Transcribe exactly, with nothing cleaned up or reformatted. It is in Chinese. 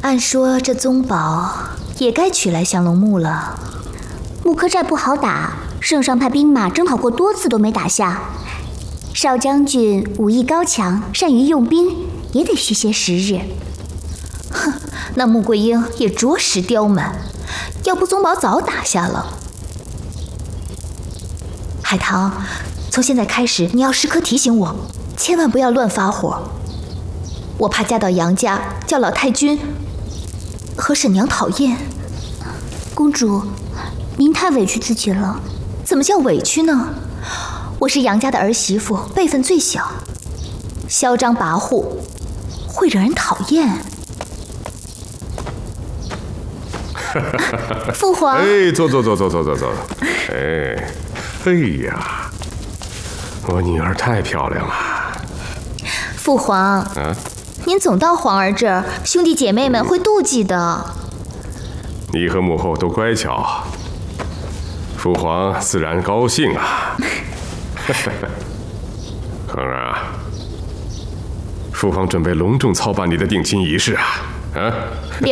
按说这宗保也该取来降龙木了。 木柯寨不好打，圣上派兵马征讨过多次都没打下。少将军武艺高强，善于用兵，也得需些时日。 哼，那穆桂英也着实刁蛮，要不宗保早打下了。海棠，从现在开始，你要时刻提醒我，千万不要乱发火。我怕嫁到杨家，叫老太君和沈娘讨厌。 公主，您太委屈自己了。 怎么叫委屈呢？我是杨家的儿媳妇，辈分最小，嚣张跋扈，会惹人讨厌。父皇， 哎，坐坐坐坐坐坐坐。哎，哎呀，我女儿太漂亮了。 父皇， 啊， 您总到皇儿这儿，兄弟姐妹们会妒忌的。 你和母后都乖巧，父皇自然高兴啊。恒儿啊，父皇准备隆重操办你的定亲仪式啊！啊。